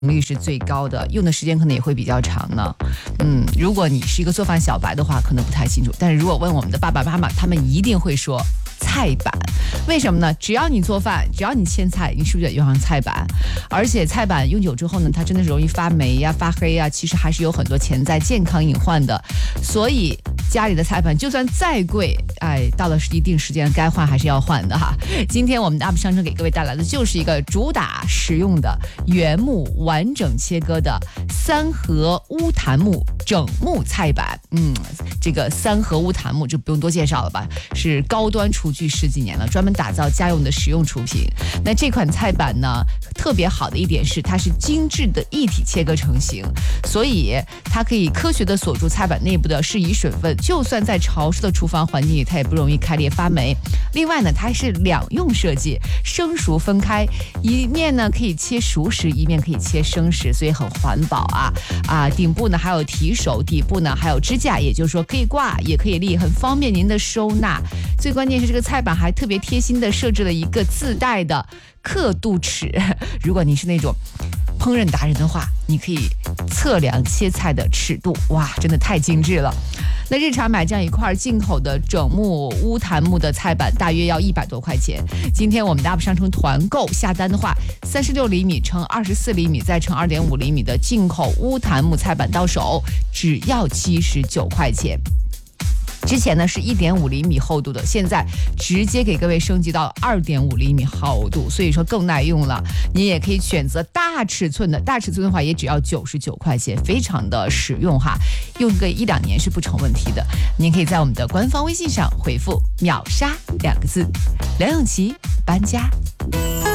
率是最高的，用的时间可能也会比较长呢。如果你是一个做饭小白的话，可能不太清楚，但是如果问我们的爸爸妈妈，他们一定会说菜板。为什么呢？只要你做饭，只要你切菜，你是不是得用上菜板？而且菜板用久之后呢，它真的是容易发霉呀、发黑呀，其实还是有很多潜在健康隐患的。所以家里的菜板就算再贵，到了一定时间该换还是要换的哈。今天我们的 UP 商城给各位带来的就是一个主打实用的原木完整切割的三合乌檀木整木菜板。这个三合乌檀木就不用多介绍了吧，是高端厨具10几年了，专门打造家用的实用厨品。那这款菜板呢，特别好的一点是它是精致的一体切割成型，所以它可以科学的锁住菜板内部的适宜水分，就算在潮湿的厨房环境里，它也不容易开裂发霉。另外呢，它还是两用设计，生熟分开，一面呢可以切熟食，一面可以切生食，所以很环保啊。顶部呢还有提手，底部呢还有支架，也就是说可以挂也可以立，很方便您的收纳。最关键是这个菜板还特别贴心的设置了一个自带的刻度尺，如果你是那种烹饪达人的话，你可以测量切菜的尺度，哇，真的太精致了。那日常买这样一块进口的整木乌檀木的菜板，大约要100多块钱。今天我们的 UP 商城团购下单的话，36厘米乘24厘米再乘2.5厘米的进口乌檀木菜板到手，只要79块钱。之前呢是1.5厘米厚度的，现在直接给各位升级到2.5厘米厚度，所以说更耐用了。你也可以选择大尺寸的，大尺寸的话也只要99块钱，非常的实用哈，用个1-2年是不成问题的。您可以在我们的官方微信上回复秒杀2个字，梁咏琪搬家。